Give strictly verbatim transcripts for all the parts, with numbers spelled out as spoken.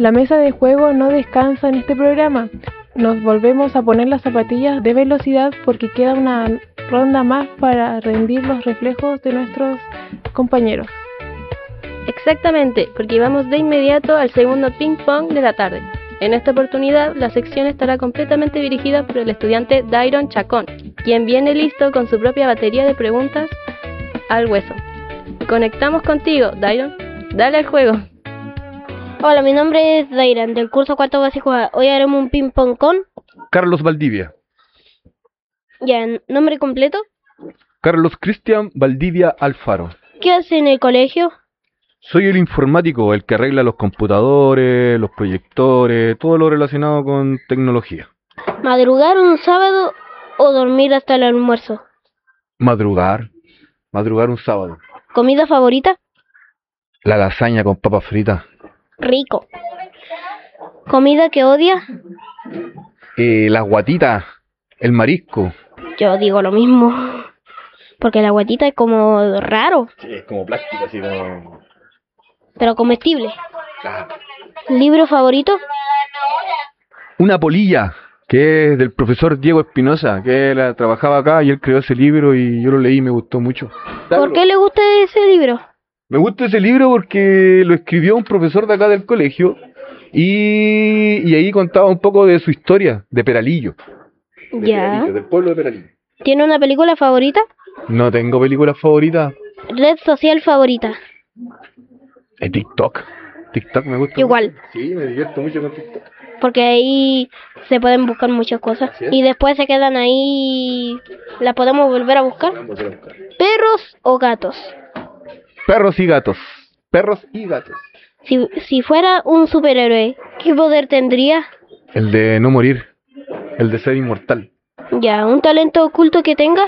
La mesa de juego no descansa en este programa. Nos volvemos a poner las zapatillas de velocidad porque queda una ronda más para rendir los reflejos de nuestros compañeros. Exactamente, porque vamos de inmediato al segundo ping pong de la tarde. En esta oportunidad, la sección estará completamente dirigida por el estudiante Dairon Chacón, quien viene listo con su propia batería de preguntas al hueso. Conectamos contigo, Dairon. Dale al juego. Hola, mi nombre es Dairon, del curso cuarto básico A. Hoy haremos un ping pong con... Carlos Valdivia. Ya, ¿nombre completo? Carlos Cristian Valdivia Alfaro. ¿Qué hace en el colegio? Soy el informático, el que arregla los computadores, los proyectores, todo lo relacionado con tecnología. ¿Madrugar un sábado o dormir hasta el almuerzo? Madrugar. Madrugar un sábado. ¿Comida favorita? La lasaña con papas fritas. Rico. ¿Comida que odia? Eh, las guatitas, el marisco. Yo digo lo mismo. Porque la guatita es como raro. Sí, es como plástico, así como... Pero comestible. Ah. ¿Libro favorito? Una polilla, que es del profesor Diego Espinosa, que él trabajaba acá y él creó ese libro y yo lo leí y me gustó mucho. ¿Por qué le gusta ese libro? Me gusta ese libro porque lo escribió un profesor de acá del colegio y, y ahí contaba un poco de su historia, de Peralillo. De Ya. Peralillo, del pueblo de Peralillo. ¿Tiene una película favorita? No tengo película favorita. ¿Red social favorita? Es TikTok. TikTok me gusta. Igual. Mucho. Sí, me divierto mucho con TikTok. Porque ahí se pueden buscar muchas cosas. Y después se quedan ahí. ¿Las podemos volver a buscar? Vamos a buscar. ¿Perros o gatos? Perros y gatos. Perros y gatos. Si, si fuera un superhéroe, ¿qué poder tendría? El de no morir. El de ser inmortal. Ya, ¿un talento oculto que tenga?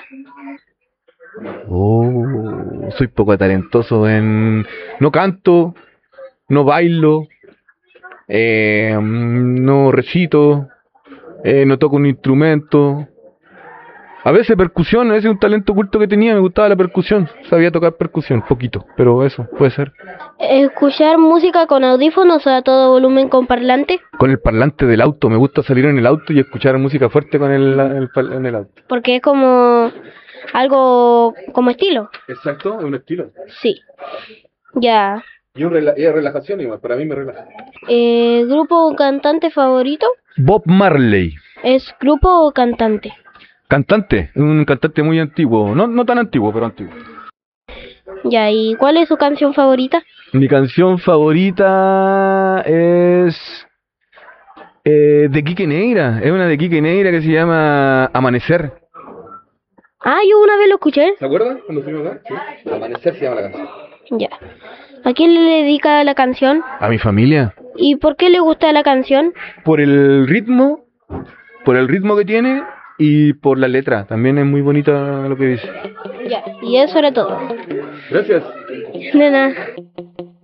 Oh, soy poco talentoso en... No canto, no bailo, eh, no recito, eh, no toco un instrumento. A veces percusión, ese es un talento oculto que tenía, me gustaba la percusión. Sabía tocar percusión, poquito, pero eso, puede ser. ¿Escuchar música con audífonos a todo volumen con parlante? Con el parlante del auto, me gusta salir en el auto y escuchar música fuerte con el, el, en el auto. Porque es como... algo como estilo. Exacto, es un estilo. Sí. Ya. Y un rela es relajación igual, para mí me relaja. Eh, ¿Grupo o cantante favorito? Bob Marley. ¿Es grupo o cantante? Cantante, un cantante muy antiguo, no, no tan antiguo, pero antiguo. Ya, ¿y cuál es su canción favorita? Mi canción favorita es eh, de Quique Neira, es una de Quique Neira que se llama Amanecer. Ah, yo una vez lo escuché. ¿Se acuerdan cuando fuimos acá? Sí. Amanecer se llama la canción. Ya. ¿A quién le dedica la canción? A mi familia. ¿Y por qué le gusta la canción? Por el ritmo, por el ritmo que tiene y por la letra. También es muy bonita lo que dice. Ya, y eso era todo. Gracias. De nada.